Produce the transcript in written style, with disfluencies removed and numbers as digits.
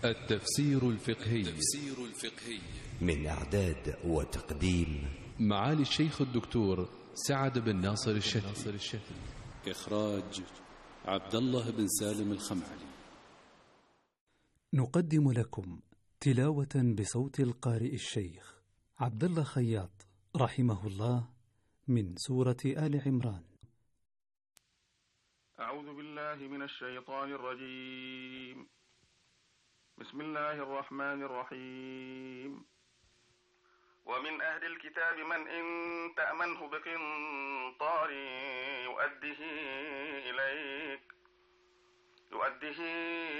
التفسير الفقهي من إعداد وتقديم معالي الشيخ الدكتور سعد بن ناصر الشتي. إخراج عبد الله بن سالم الخمعلي. نقدم لكم تلاوة بصوت القارئ الشيخ عبد الله خياط رحمه الله من سورة آل عمران. أعوذ بالله من الشيطان الرجيم. بسم الله الرحمن الرحيم. ومن أهل الكتاب من إن تأمنه بقنطار يؤديه